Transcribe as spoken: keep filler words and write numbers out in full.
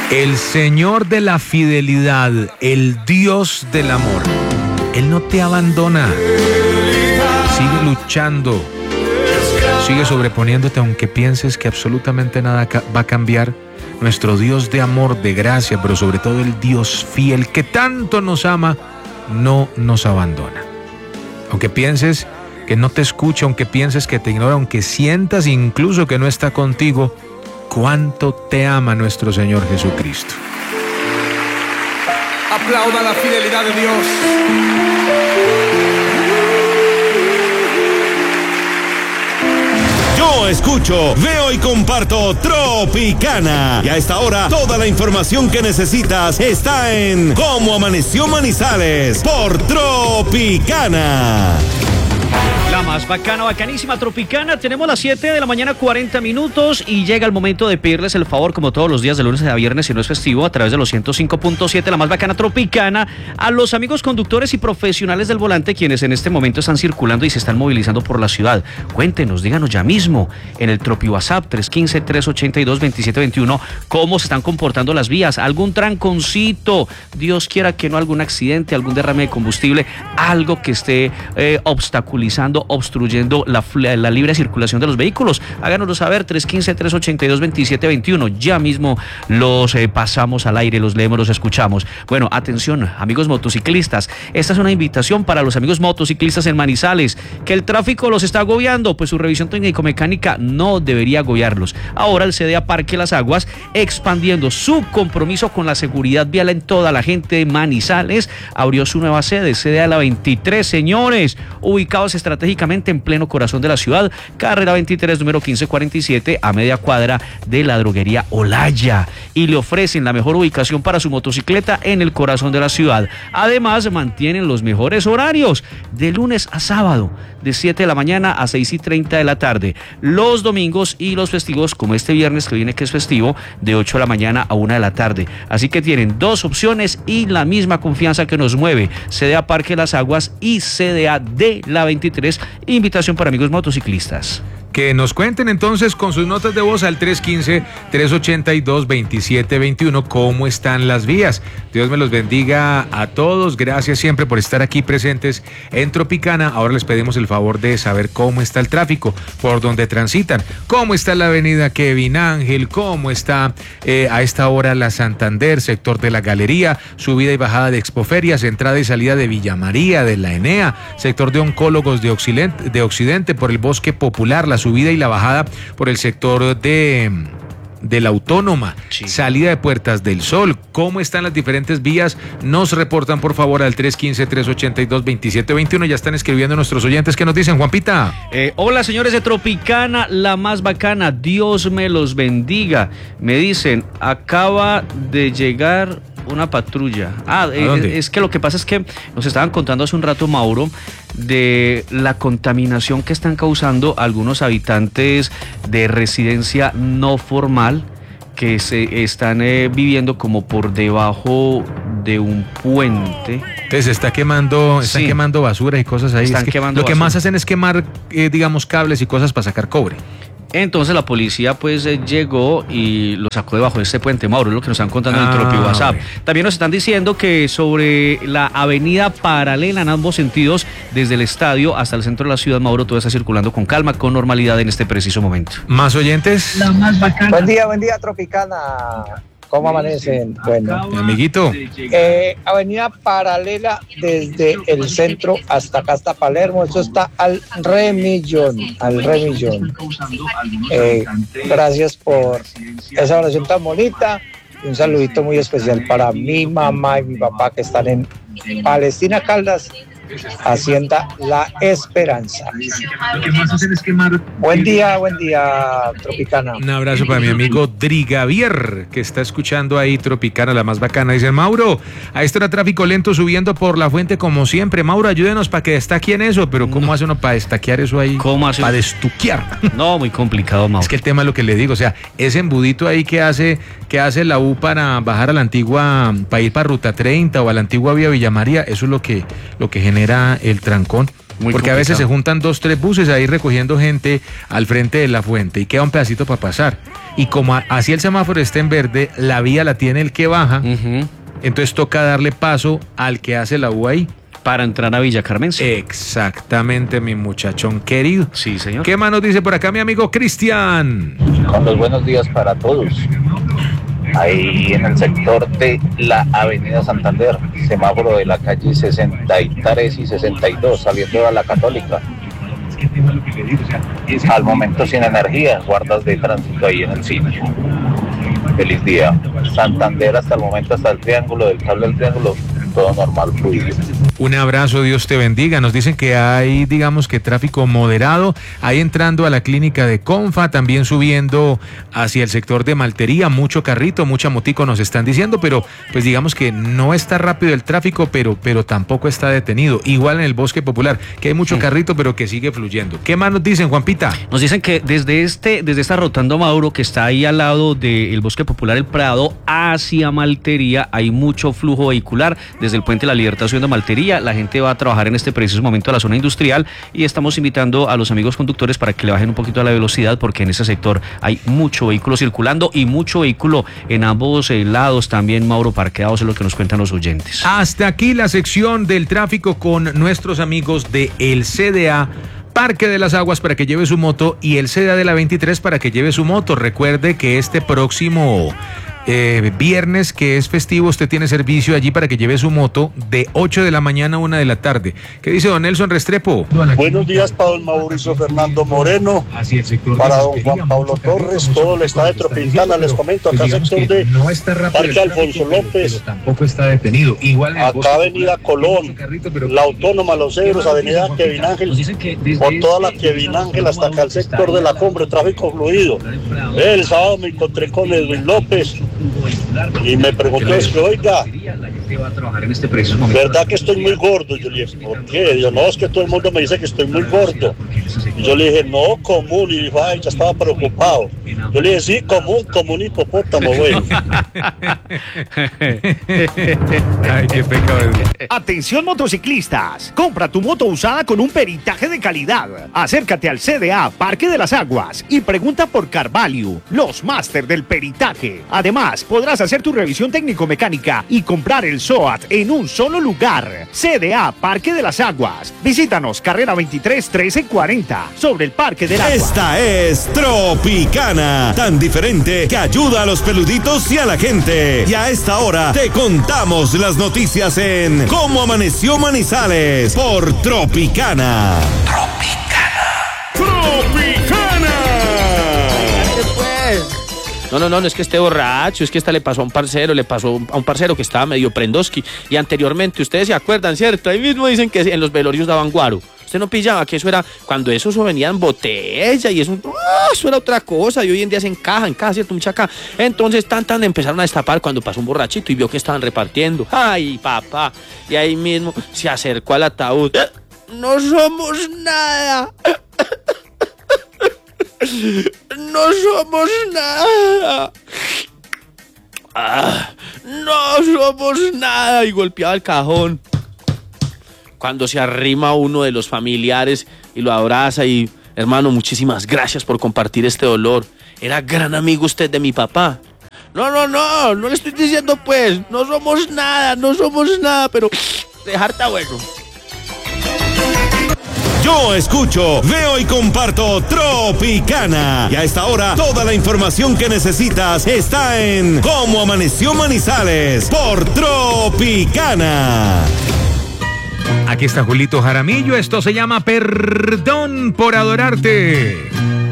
El Señor de la fidelidad, el Dios del amor, Él no te abandona. Sigue luchando, sigue sobreponiéndote aunque pienses que absolutamente nada va a cambiar. Nuestro Dios de amor, de gracia, pero sobre todo el Dios fiel que tanto nos ama, no nos abandona. Aunque pienses que no te escucha, aunque pienses que te ignora, aunque sientas incluso que no está contigo, cuánto te ama nuestro Señor Jesucristo. Aplauda la fidelidad de Dios. Yo escucho, veo y comparto Tropicana. Y a esta hora, toda la información que necesitas está en Cómo Amaneció Manizales por Tropicana. La más bacana, bacanísima, Tropicana. Tenemos las siete de la mañana, cuarenta minutos, y llega el momento de pedirles el favor, como todos los días de lunes a viernes, si no es festivo, a través de los ciento cinco punto siete, la más bacana Tropicana, a los amigos conductores y profesionales del volante, quienes en este momento están circulando y se están movilizando por la ciudad. Cuéntenos, díganos ya mismo, en el Tropi WhatsApp tres uno cinco, tres ocho dos, dos siete dos uno, cómo se están comportando las vías, algún tranconcito, Dios quiera que no, algún accidente, algún derrame de combustible, algo que esté eh, obstaculizando, obstruyendo la, la libre circulación de los vehículos. Háganoslo saber, tres uno cinco, tres ocho dos, dos siete dos uno. Ya mismo los eh, pasamos al aire, los leemos, los escuchamos. Bueno, atención, amigos motociclistas. Esta es una invitación para los amigos motociclistas en Manizales. Que el tráfico los está agobiando, pues su revisión técnico-mecánica no debería agobiarlos. Ahora el C D A Parque Las Aguas, expandiendo su compromiso con la seguridad vial en toda la gente de Manizales, abrió su nueva sede, C D A La veintitrés, señores, ubicados estratégicamente en pleno corazón de la ciudad, carrera veintitrés, número quince cuarenta y siete, a media cuadra de la droguería Olaya, y le ofrecen la mejor ubicación para su motocicleta en el corazón de la ciudad. Además, mantienen los mejores horarios, de lunes a sábado, de siete de la mañana a seis y treinta de la tarde, los domingos y los festivos, como este viernes que viene que es festivo, de ocho de la mañana a una de la tarde. Así que tienen dos opciones y la misma confianza que nos mueve, C D A Parque Las Aguas y C D A de la veintitrés. Invitación para amigos motociclistas. Que nos cuenten entonces con sus notas de voz al tres uno cinco, tres ocho dos, dos siete dos uno cómo están las vías. Dios me los bendiga a todos. Gracias siempre por estar aquí presentes en Tropicana. Ahora les pedimos el favor de saber cómo está el tráfico, por dónde transitan, cómo está la avenida Kevin Ángel, cómo está eh, a esta hora la Santander, sector de la Galería, subida y bajada de Expoferias, entrada y salida de Villa María, de la Enea, sector de Oncólogos de Occidente, de Occidente por el Bosque Popular, la subida y la bajada por el sector de, de la Autónoma, sí. Salida de Puertas del Sol. ¿Cómo están las diferentes vías? Nos reportan por favor al tres uno cinco, tres ocho dos, dos siete dos uno. Ya están escribiendo nuestros oyentes. ¿Qué nos dicen, Juanpita? Eh, hola señores de Tropicana, la más bacana, Dios me los bendiga. Me dicen, acaba de llegar una patrulla. Ah, es, es que lo que pasa es que nos estaban contando hace un rato, Mauro, de la contaminación que están causando algunos habitantes de residencia no formal que se están eh, viviendo como por debajo de un puente. Entonces está quemando, están sí. quemando basura y cosas ahí. Están es que quemando lo que basura. más hacen es quemar, eh, digamos, cables y cosas para sacar cobre. Entonces la policía pues eh, llegó y lo sacó debajo de este puente, Mauro, es lo que nos están contando ah, en el Tropi WhatsApp. Bueno. También nos están diciendo que sobre la avenida paralela en ambos sentidos, desde el estadio hasta el centro de la ciudad, Mauro, todo está circulando con calma, con normalidad en este preciso momento. ¿Más oyentes? La más bacana. Buen día, buen día, Tropicana. ¿Cómo amanecen? Bueno, mi amiguito. Eh, avenida paralela desde el centro hasta acá, hasta Palermo. Eso está al remillón, al remillón. Eh, gracias por esa oración tan bonita. Y un saludito muy especial para mi mamá y mi papá que están en Palestina Caldas, Hacienda La Esperanza. Buen día, buen día, Tropicana. Un abrazo para mi amigo Drigavier, que está escuchando ahí Tropicana, la más bacana. Dice Mauro, a esta hora tráfico lento subiendo por la fuente como siempre. Mauro, ayúdenos para que destaquen eso, pero ¿cómo no. hace uno para destaquear eso ahí? ¿Cómo hace? Para destuquear. No, muy complicado, Mauro. Es que el tema es lo que le digo, o sea, ese embudito ahí que hace, que hace la U para bajar a la antigua, para ir para Ruta treinta o a la antigua Vía Villa María, eso es lo que, lo que genera el trancón. Muy porque complicado. A veces se juntan dos, tres buses ahí recogiendo gente al frente de la fuente y queda un pedacito para pasar. Y como así el semáforo está en verde, la vía la tiene el que baja, uh-huh. entonces toca darle paso al que hace la U ahí. Para entrar a Villa Carmense. Exactamente, mi muchachón querido. Sí, señor. ¿Qué más nos dice por acá mi amigo Cristian? Con los buenos días para todos. Ahí en el sector de la Avenida Santander, semáforo de la calle sesenta y tres y sesenta y dos, saliendo a la Católica. Al momento sin energía, guardas de tránsito ahí en el sitio. Feliz día. Santander hasta el momento, hasta el triángulo, del cable del triángulo, todo normal, fluido. Un abrazo, Dios te bendiga. Nos dicen que hay, digamos que tráfico moderado, ahí entrando a la clínica de Confa, también subiendo hacia el sector de Maltería, mucho carrito, mucha motico nos están diciendo, pero pues digamos que no está rápido el tráfico, pero, pero tampoco está detenido. Igual en el Bosque Popular, que hay mucho carrito, pero que sigue fluyendo. ¿Qué más nos dicen, Juanpita? Nos dicen que desde este, desde esta Rotando Mauro, que está ahí al lado del Bosque Popular El Prado, hacia Maltería, hay mucho flujo vehicular, desde el Puente de la Libertad subiendo a Maltería. La gente va a trabajar en este preciso momento a la zona industrial y estamos invitando a los amigos conductores para que le bajen un poquito a la velocidad porque en ese sector hay mucho vehículo circulando y mucho vehículo en ambos eh, lados también, Mauro, parqueados, es lo que nos cuentan los oyentes. Hasta aquí la sección del tráfico con nuestros amigos de el C D A Parque de las Aguas para que lleve su moto y el C D A de la veintitrés para que lleve su moto. Recuerde que este próximo Eh, viernes, que es festivo, usted tiene servicio allí para que lleve su moto de ocho de la mañana a una de la tarde. ¿Qué dice don Nelson Restrepo? Buenos días para don Mauricio Fernando Moreno, para don Juan Pablo Torres, todo el estado de Tropicana. Les comento, acá sector de Parque Alfonso López, tampoco está detenido. Igual acá Avenida Colón, la Autónoma, Los Cedros, Avenida Kevin Ángel, por toda la Kevin Ángel hasta acá el sector de la Cumbre, tráfico fluido. El sábado me encontré con Edwin López y me preguntó, es que oiga, ¿verdad que estoy muy gordo? Yo le dije, ¿por qué? Yo, no, es que todo el mundo me dice que estoy muy gordo. Y yo le dije, no, común. Y dijo, ay, ya estaba preocupado. Yo le dije, sí, común, como un hipopótamo, güey. Ay, qué pecado. Atención motociclistas, compra tu moto usada con un peritaje de calidad. Acércate al C D A Parque de las Aguas y pregunta por Carvalho, los máster del peritaje. Además, podrás hacer tu revisión técnico-mecánica y comprar el S O A T en un solo lugar. C D A Parque de las Aguas. Visítanos, carrera veintitrés trece cuarenta, sobre el Parque del Agua. Esta es Tropicana, tan diferente que ayuda a los peluditos y a la gente. Y a esta hora te contamos las noticias en Cómo Amaneció Manizales por Tropicana. Tropicana. Tropicana. No, no, no, no es que esté borracho, es que esta le pasó a un parcero, le pasó a un parcero que estaba medio prendoski. Y anteriormente, ustedes se acuerdan, ¿cierto? Ahí mismo dicen que en los velorios daban guaro. Usted no pillaba que eso era, cuando eso, eso venía en botella y eso, ¡ah! Eso era otra cosa. Y hoy en día se encaja, encaja, ¿cierto? Mucha acá. Entonces, tan, tan empezaron a destapar cuando pasó un borrachito y vio que estaban repartiendo. ¡Ay, papá! Y ahí mismo se acercó al ataúd. ¡No somos nada! No somos nada. Ah, no somos nada. Y golpeaba el cajón. Cuando se arrima uno de los familiares y lo abraza y, hermano, muchísimas gracias por compartir este dolor. Era gran amigo usted de mi papá. No, no, no, no le estoy diciendo pues, no somos nada, no somos nada, pero dejarte bueno. Yo escucho, veo y comparto Tropicana. Y a esta hora, toda la información que necesitas está en Cómo Amaneció Manizales por Tropicana. Aquí está Julito Jaramillo, esto se llama Perdón por Adorarte.